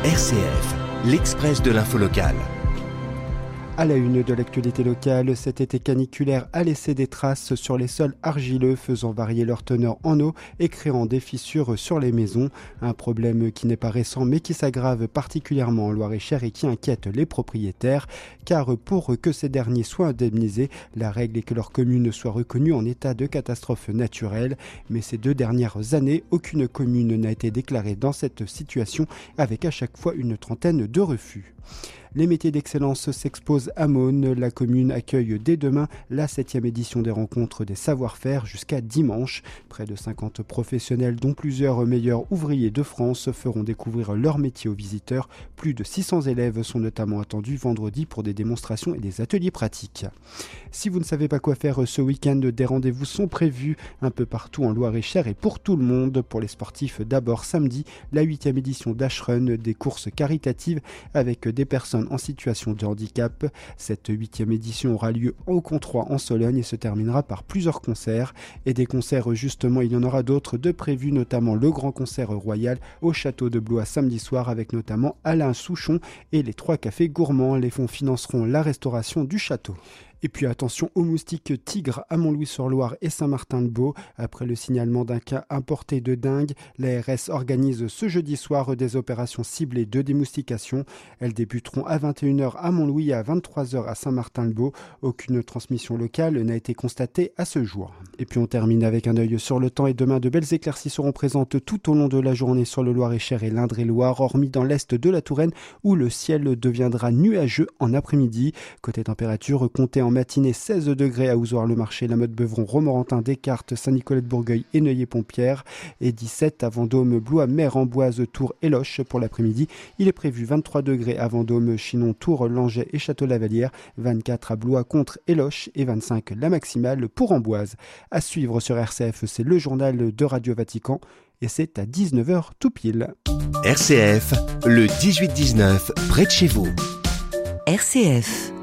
RCF, l'Express de l'info locale. À la une de l'actualité locale, cet été caniculaire a laissé des traces sur les sols argileux, faisant varier leur teneur en eau et créant des fissures sur les maisons. Un problème qui n'est pas récent mais qui s'aggrave particulièrement en Loir-et-Cher et qui inquiète les propriétaires. Car pour que ces derniers soient indemnisés, la règle est que leur commune soit reconnue en état de catastrophe naturelle. Mais ces 2 dernières années, aucune commune n'a été déclarée dans cette situation, avec à chaque fois une trentaine de refus. Les métiers d'excellence s'exposent à Mosnes. La commune accueille dès demain la 7e édition des rencontres des savoir-faire jusqu'à dimanche. Près de 50 professionnels, dont plusieurs meilleurs ouvriers de France, feront découvrir leur métier aux visiteurs. Plus de 600 élèves sont notamment attendus vendredi pour des démonstrations et des ateliers pratiques. Si vous ne savez pas quoi faire ce week-end, des rendez-vous sont prévus un peu partout en Loir-et-Cher et pour tout le monde. Pour les sportifs, d'abord samedi, la 8e édition d'Ashrun, des courses caritatives avec des personnes en situation de handicap. Cette 8e édition aura lieu au Comtrois en Sologne et se terminera par plusieurs concerts. Et des concerts, justement, il y en aura d'autres de prévus, notamment le grand concert royal au château de Blois samedi soir avec notamment Alain Souchon et les 3 cafés gourmands. Les fonds financeront la restauration du château. Et puis attention aux moustiques tigres à Montlouis-sur-Loire et Saint-Martin-de-Beau. Après le signalement d'un cas importé de dengue, l'ARS organise ce jeudi soir des opérations ciblées de démoustication. Elles débuteront à 21h à Montlouis et à 23h à Saint-Martin-de-Beau. Aucune transmission locale n'a été constatée à ce jour. Et puis on termine avec un œil sur le temps et demain de belles éclaircies seront présentes tout au long de la journée sur le Loir-et-Cher et l'Indre-et-Loire, hormis dans l'est de la Touraine où le ciel deviendra nuageux en après-midi. Côté température, comptez en matinée 16 degrés à Ozoir-le-Marché, la Motte-Beuvron, Romorantin, Descartes, Saint-Nicolas-de-Bourgueil et Neuilly-Pompierre et 17 à Vendôme, Blois, Mer, Amboise, Tours et Loches. Pour l'après-midi, il est prévu 23 degrés à Vendôme, Chinon, Tours, Langeais et Château-Lavalière, 24 à Blois, Contres et Loches et 25 la maximale pour Amboise. À suivre sur RCF, c'est le journal de Radio Vatican et c'est à 19h tout pile. RCF, le 18-19, près de chez vous. RCF.